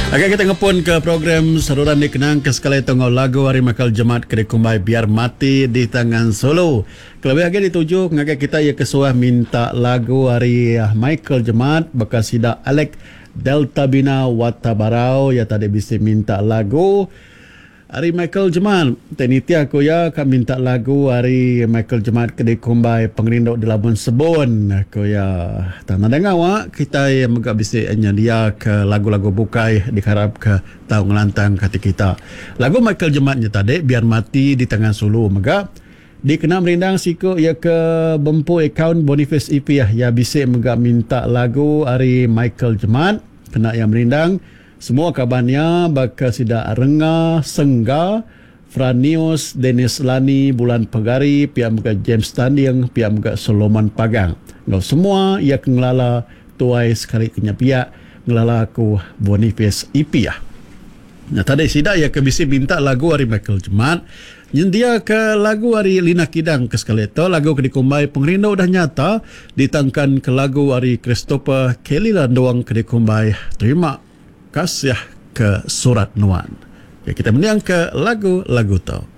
Okey, kita ngepun ke program saluran dikenang ke sekali tengok lagu hari Michael Jemaat Kedekumbai Biar Mati di Tangan Solo. Kelebih lagi dituju ngagai kita ya kesuah minta lagu hari Michael Jemaat bekas sida Alek Delta Bina Watabarau ya tadi bisa minta lagu hari Michael Jemaat. Teniti aku ya akan minta lagu hari Michael Jemaat Kedekumbai Pengerindau di Labuan Sebon. Aku ya tanah dengar wak kita yang megak bisa nyedia ke lagu-lagu bukai diharap ke tahu ngelantang kata kita. Lagu Michael Jemaatnya tadi Biar Mati di Tangan Sulu megak dikenal merindang siku ya ke bempu akaun Boniface EP ya bisa megak minta lagu hari Michael Jemaat kena yang merindang. Semua kabarnya baka sida Renga, Sengga, Franius, Dennis Lani, Bulan Pegari, pihak muka James Tanding, pihak muka Solomon Pagang. Ngau semua ia ngelala tuai sekali kenya pihak ngelala aku Boniface EP ya. Nah tadi sida ia ke bisi minta lagu hari Michael Jemaat. Yang dia ke lagu hari Lina Kidang ke sekali itu lagu Kedekumbai Pengerindau dah nyata ditangkan ke lagu hari Christopher Kelly Landoang Kedekumbai. Terima kasih ke Surat Nuan. Ya, kita meniang ke lagu-lagu tau.